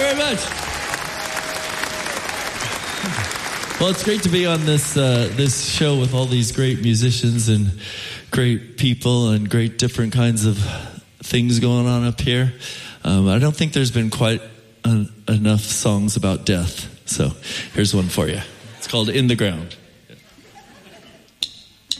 very much. Well, it's great to be on this show with all these great musicians and great people and great different kinds of things going on up here. I don't think there's been quite enough songs about death. So here's one for you. It's called In the Ground.